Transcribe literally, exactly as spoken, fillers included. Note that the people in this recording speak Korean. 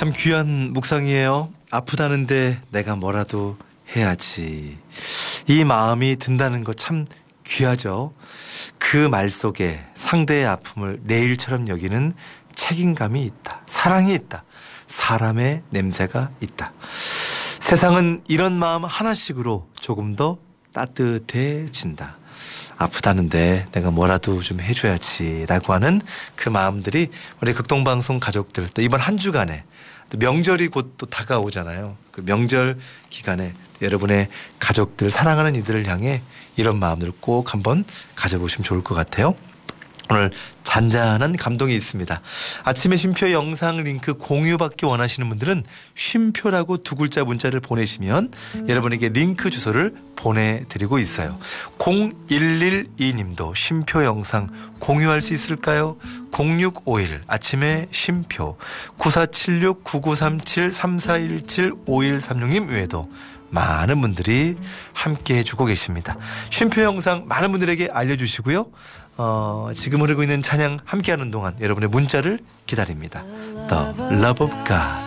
참 귀한 묵상이에요. 아프다는데 내가 뭐라도 해야지. 이 마음이 든다는 거 참 귀하죠. 그 말 속에 상대의 아픔을 내 일처럼 여기는 책임감이 있다. 사랑이 있다. 사람의 냄새가 있다. 세상은 이런 마음 하나씩으로 조금 더 따뜻해진다. 아프다는데 내가 뭐라도 좀 해줘야지 라고 하는 그 마음들이 우리 극동방송 가족들, 또 이번 한 주간에 또 명절이 곧 또 다가오잖아요. 그 명절 기간에 여러분의 가족들, 사랑하는 이들을 향해 이런 마음들을 꼭 한번 가져보시면 좋을 것 같아요. 오늘 잔잔한 감동이 있습니다. 아침에 쉼표 영상 링크 공유받기 원하시는 분들은 쉼표라고 두 글자 문자를 보내시면 여러분에게 링크 주소를 보내드리고 있어요. 공일일이 님도 쉼표 영상 공유할 수 있을까요? 공육오일 아침에 쉼표 구사칠육 구구삼칠 삼사일칠 오일삼육 님 외에도 많은 분들이 함께 해주고 계십니다. 쉼표 영상 많은 분들에게 알려주시고요. 어, 지금 흐르고 있는 찬양 함께하는 동안 여러분의 문자를 기다립니다. The Love of God.